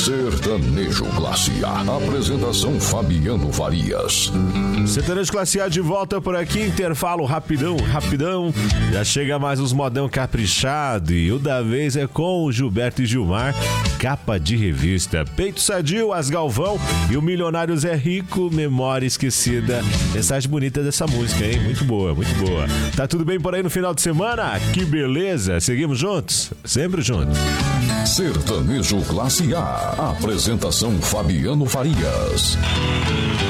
Sertanejo Classe A. Apresentação Fabiano Farias. Sertanejo Classe A de volta por aqui. Intervalo rapidão. Já chega mais os modão caprichado. E o da vez é com o Gilberto e Gilmar. Capa de revista. Peito Sadio, As Galvão e o Milionário Zé Rico. Memória Esquecida. Mensagem bonita dessa música, hein? Muito boa. Tá tudo bem por aí no final de semana? Que beleza. Seguimos juntos? Sempre juntos. Sertanejo Classe A. Apresentação Fabiano Farias.